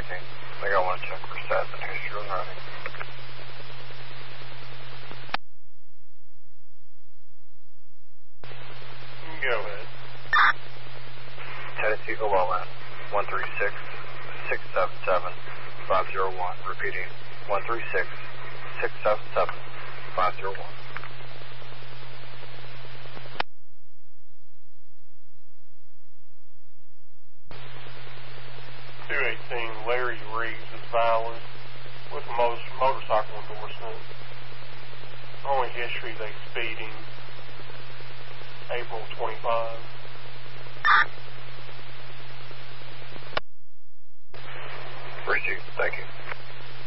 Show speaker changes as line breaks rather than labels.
scene. I think I want to check for stats and history and running.
Go ahead.
Tennessee Overland, 136-677-501. Repeating, 136-677-501.
218, Larry Reeves is valid with a motorcycle endorsement. Only history, they speeding April 25.
Received. Thank you.